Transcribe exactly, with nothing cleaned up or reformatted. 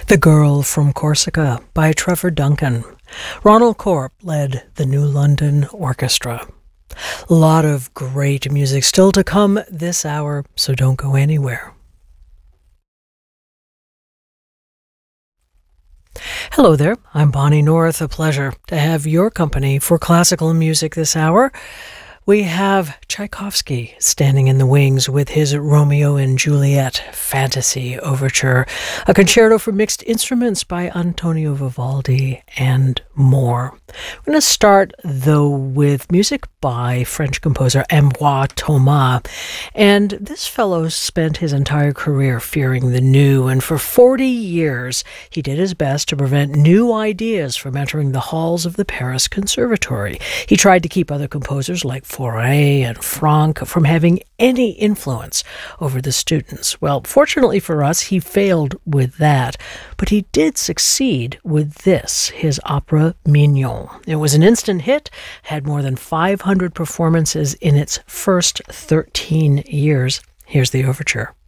The Girl from Corsica by Trevor Duncan. Ronald Corp led the New London Orchestra. A lot of great music still to come this hour, so don't go anywhere. Hello there, I'm Bonnie North. A pleasure to have your company for classical music this hour. We have Tchaikovsky standing in the wings with his Romeo and Juliet Fantasy Overture, a concerto for mixed instruments by Antonio Vivaldi, and more. We're going to start, though, with music by French composer Ambroise Thomas. And this fellow spent his entire career fearing the new, and for forty years he did his best to prevent new ideas from entering the halls of the Paris Conservatory. He tried to keep other composers like Fauré and Franck from having any influence over the students. Well, fortunately for us, he failed with that, but he did succeed with this, his opera Mignon. It was an instant hit, had more than five hundred performances in its first thirteen years. Here's the overture.